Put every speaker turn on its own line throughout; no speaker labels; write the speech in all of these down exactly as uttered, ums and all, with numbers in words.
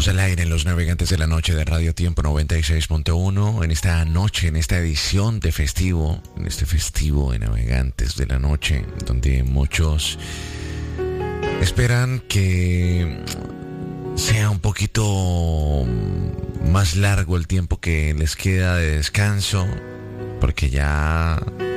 Estamos al aire en los Navegantes de la Noche de Radio Tiempo noventa y seis punto uno. En esta noche, en esta edición de festivo, en este festivo de Navegantes de la Noche, donde muchos esperan que sea un poquito más largo el tiempo que les queda de descanso, porque ya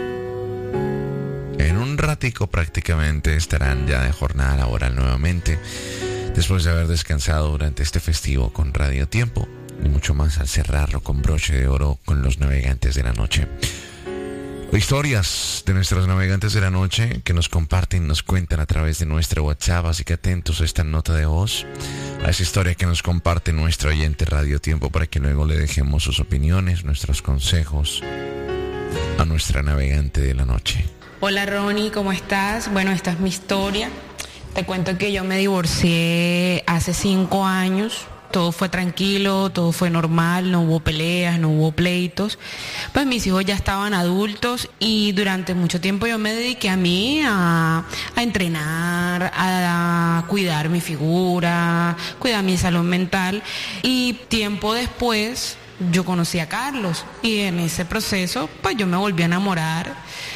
en un ratico prácticamente estarán ya de jornada laboral nuevamente, después de haber descansado durante este festivo con Radio Tiempo, y mucho más al cerrarlo con broche de oro con los Navegantes de la Noche. Historias de nuestros Navegantes de la Noche que nos comparten, nos cuentan a través de nuestro WhatsApp, así que atentos a esta nota de voz, a esa historia que nos comparte nuestro oyente Radio Tiempo, para que luego le dejemos sus opiniones, nuestros consejos a nuestra Navegante de la Noche.
Hola Ronnie, ¿cómo estás? Bueno, esta es mi historia. Te cuento que yo me divorcié hace cinco años. Todo fue tranquilo, todo fue normal, no hubo peleas, no hubo pleitos. Pues mis hijos ya estaban adultos y durante mucho tiempo yo me dediqué a mí a, a entrenar, a, a cuidar mi figura, cuidar mi salud mental. Y tiempo después yo conocí a Carlos y en ese proceso pues yo me volví a enamorar.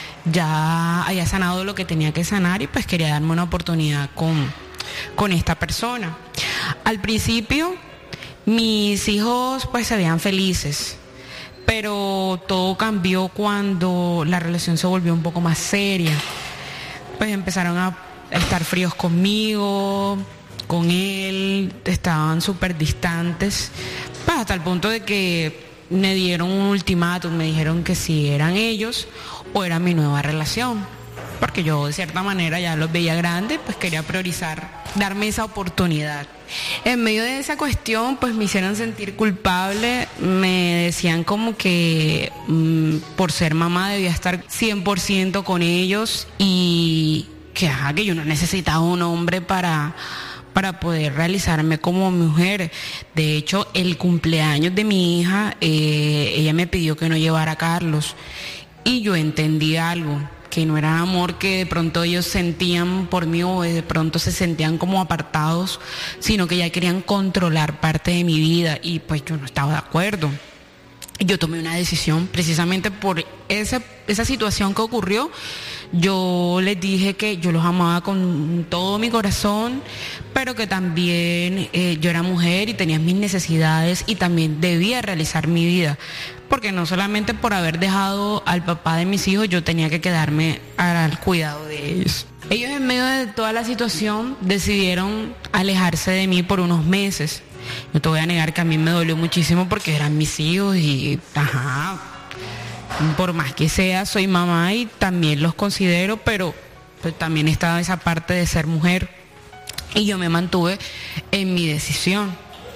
Ya había sanado lo que tenía que sanar y pues quería darme una oportunidad con, con esta persona. Al principio mis hijos pues se veían felices, pero todo cambió cuando la relación se volvió un poco más seria. Pues empezaron a estar fríos conmigo, con él, estaban súper distantes, pues hasta el punto de que me dieron un ultimátum, me dijeron que si eran ellos o era mi nueva relación, porque yo de cierta manera ya los veía grandes, pues quería priorizar, darme esa oportunidad. En medio de esa cuestión, pues me hicieron sentir culpable, me decían como que mmm, por ser mamá debía estar cien por ciento con ellos y que, ajá, que yo no necesitaba un hombre para... para poder realizarme como mujer. De hecho, el cumpleaños de mi hija, eh, ella me pidió que no llevara a Carlos. Y yo entendí algo, que no era amor que de pronto ellos sentían por mí o de pronto se sentían como apartados, sino que ya querían controlar parte de mi vida y pues yo no estaba de acuerdo. Yo tomé una decisión precisamente por esa, esa situación que ocurrió. Yo les dije que yo los amaba con todo mi corazón, pero que también eh, yo era mujer y tenía mis necesidades y también debía realizar mi vida. Porque no solamente por haber dejado al papá de mis hijos, yo tenía que quedarme al cuidado de ellos. Ellos en medio de toda la situación decidieron alejarse de mí por unos meses. No te voy a negar que a mí me dolió muchísimo porque eran mis hijos y, ajá, por más que sea, soy mamá y también los considero, pero pues, también estaba esa parte de ser mujer y yo me mantuve en mi decisión.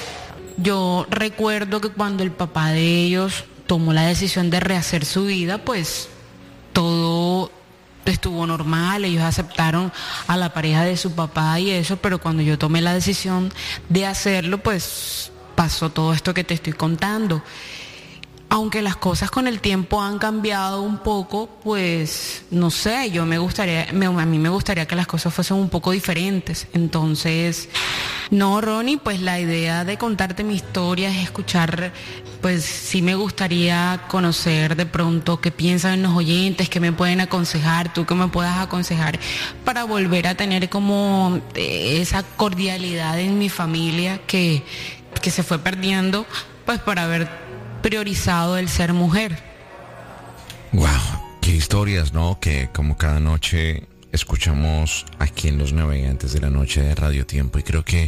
Yo recuerdo que cuando el papá de ellos tomó la decisión de rehacer su vida, pues todo estuvo normal, ellos aceptaron a la pareja de su papá y eso, pero cuando yo tomé la decisión de hacerlo, pues pasó todo esto que te estoy contando. Aunque las cosas con el tiempo han cambiado un poco, pues no sé, yo me gustaría, me, a mí me gustaría que las cosas fuesen un poco diferentes. Entonces, no, Ronnie, pues la idea de contarte mi historia es escuchar, pues sí me gustaría conocer de pronto qué piensan los oyentes, qué me pueden aconsejar, tú qué me puedas aconsejar para volver a tener como esa cordialidad en mi familia que, que se fue perdiendo, pues para haber priorizado el ser mujer.
Wow, qué historias, ¿no? Que como cada noche escuchamos aquí en los Navegantes de la Noche de Radio Tiempo, y creo que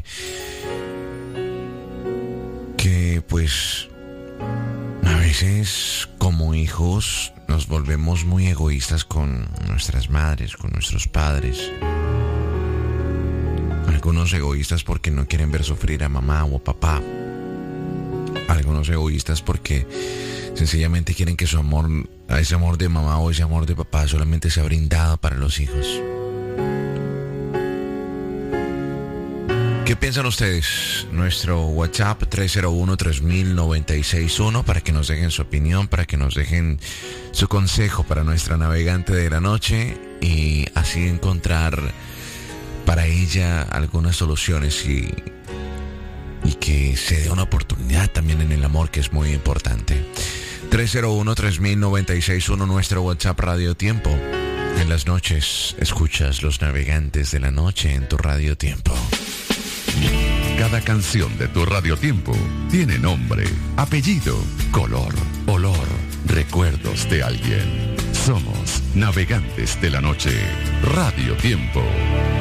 que pues a veces como hijos nos volvemos muy egoístas con nuestras madres, con nuestros padres. Algunos egoístas porque no quieren ver sufrir a mamá o a papá. Algunos egoístas porque sencillamente quieren que su amor, a ese amor de mamá o ese amor de papá solamente sea brindado para los hijos. ¿Qué piensan ustedes? Nuestro WhatsApp tres cero uno, tres mil, noventa y seis uno para que nos dejen su opinión, para que nos dejen su consejo para nuestra navegante de la noche y así encontrar para ella algunas soluciones y y que se dé una oportunidad también en el amor, que es muy importante. tres cero uno, tres mil, noventa y seis uno, nuestro WhatsApp Radio Tiempo. En las noches escuchas Los Navegantes de la Noche en tu Radio Tiempo.
Cada canción de tu Radio Tiempo tiene nombre, apellido, color, olor, recuerdos de alguien. Somos Navegantes de la Noche. Radio Tiempo.